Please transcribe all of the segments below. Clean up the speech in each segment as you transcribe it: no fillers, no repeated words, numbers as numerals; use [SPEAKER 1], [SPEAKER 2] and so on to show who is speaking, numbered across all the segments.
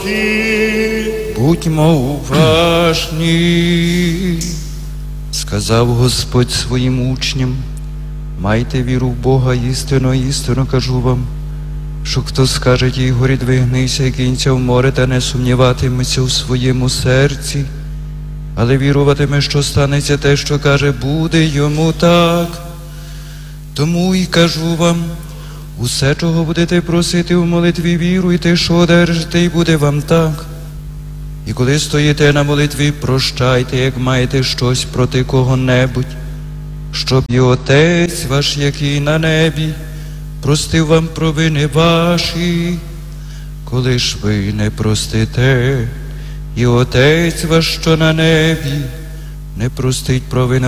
[SPEAKER 1] Будьмо уважні, сказав Господь своїм учням, майте віру в Бога, істинно, істинно кажу вам, що хто скаже тій горі двигнися і кинься в море, та не сумніватиметься у своєму серці, але віруватиме, що станеться те, що каже, буде йому так. Тому і кажу вам, усе, чого будете просити в молитві, віруйте, що одержите, і буде вам так. І коли стоїте на молитві, прощайте, як маєте щось проти кого-небудь, щоб і Отець ваш, який на небі, простив вам провини ваші. Коли ж ви не простите, і Отець ваш, що на небі, не простить провини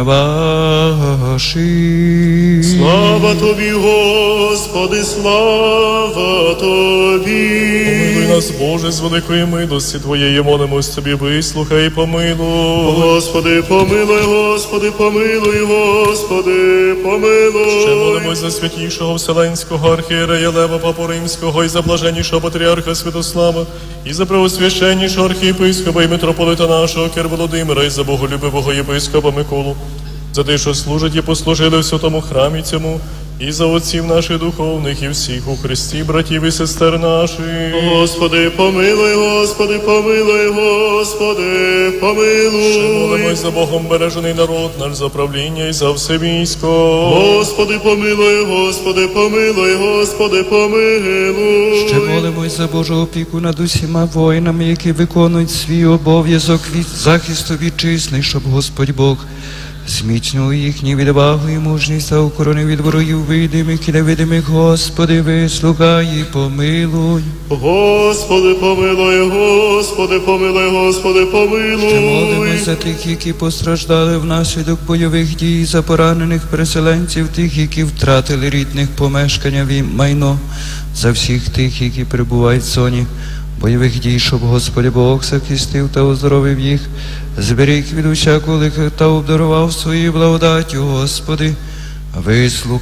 [SPEAKER 1] ваші.
[SPEAKER 2] Слава Тобі, Господи, слава Тобі.
[SPEAKER 3] Помилуй нас, Боже, з великої милості Твоєї, молимось Тобі, вислухай і помилуй.
[SPEAKER 2] Господи, помилуй, Господи, помилуй, Господи, помилуй.
[SPEAKER 3] Ще молимось за святішого Вселенського архієрея Лева Папу Римського і за блаженнішого патріарха Святослава, і за преосвященнішого архієпископа і митрополита нашого Кир Володимира, і за боголюбивого єпископа Миколу, за те, що служать і послужили в святому храмі цьому, і за отців наших духовних, і всіх у Христі, братів і сестер наших.
[SPEAKER 2] Господи, помилуй, Господи, помилуй, Господи, помилуй.
[SPEAKER 3] Ще молимось за Богом бережений народ наш, за правління і за все військо.
[SPEAKER 2] Господи, помилуй, Господи, помилуй, Господи, помилуй.
[SPEAKER 1] Ще молимось за Божу опіку над усіма воїнами, які виконують свій обов'язок від захисту вітчизни, щоб Господь Бог зміцнював їхню відвагу і мужність та охорони від ворогів видимих і невидимих. Господи, вислухай і помилуй.
[SPEAKER 2] Господи, помилуй, Господи, помилуй, Господи, помилуй.
[SPEAKER 1] Ще молимось за тих, які постраждали внаслідок бойових дій, за поранених переселенців, тих, які втратили рідних, помешкання і майно, за всіх тих, які перебувають в зоні бойових дій, щоб Господь Бог захистив та оздоровив їх, зберіг від усякого лиха та обдарував своєю благодаттю. Господи, вислухай